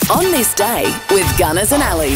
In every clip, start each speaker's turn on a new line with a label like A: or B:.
A: On This Day with Gunners and Ali.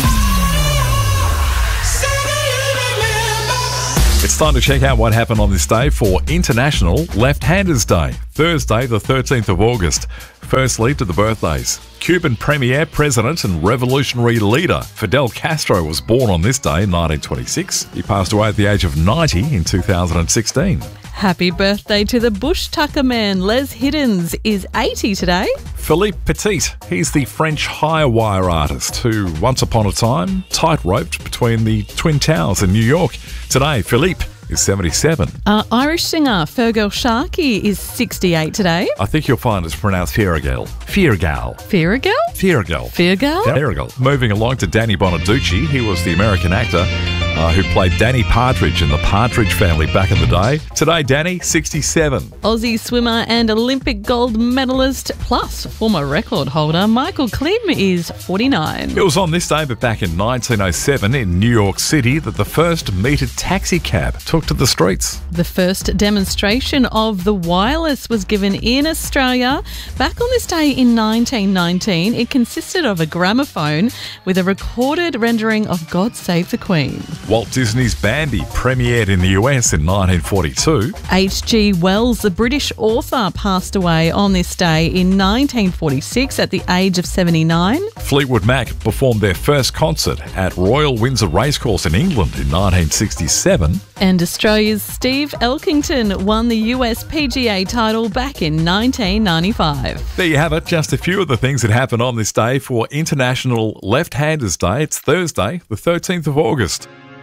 B: It's time to check out what happened on this day for International Left-Handers Day, Thursday the 13th of August. Firstly, to the birthdays. Cuban premier, president and revolutionary leader Fidel Castro was born on this day in 1926. He passed away at the age of 90 in 2016.
C: Happy birthday to the bush tucker man. Les Hiddens is 80 today.
B: Philippe Petit, he's the French high wire artist who, once upon a time, tight-roped between the Twin Towers in New York. Today, Philippe is 77.
C: Irish singer Fergal Sharkey is 68 today.
B: I think you'll find it's pronounced Fiergal. Fiergal.
C: Fiergal?
B: Fiergal.
C: Fiergal?
B: Fiergal. Moving along to Danny Bonaducci. He was the American actor who played Danny Partridge in the Partridge Family back in the day. Today, Danny, 67.
C: Aussie swimmer and Olympic gold medalist plus former record holder Michael Klim is 49.
B: It was on this day, but back in 1907 in New York City, that the first metered taxi cab took to the streets.
C: The first demonstration of the wireless was given in Australia. Back on this day in 1919, it consisted of a gramophone with a recorded rendering of God Save the Queen.
B: Walt Disney's Bambi premiered in the US in 1942.
C: H.G. Wells, the British author, passed away on this day in 1946 at the age of 79.
B: Fleetwood Mac performed their first concert at Royal Windsor Racecourse in England in 1967.
C: And Australia's Steve Elkington won the US PGA title back in 1995.
B: There you have it, just a few of the things that happened on this day for International Left-Handers Day. It's Thursday, the 13th of August.